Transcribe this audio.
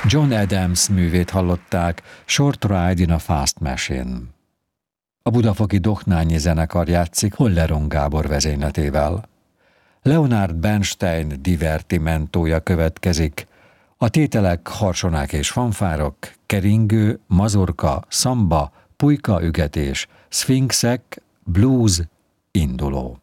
John Adams művét hallották, Short Ride in a Fast Machine. A budafoki Dohnányi zenekar játszik Holleron Gábor vezényletével. Leonard Bernstein divertimentója következik. A tételek harsonák és fanfárok, keringő, mazurka, szamba, pulyka ügetés, szfinxek, blues, induló.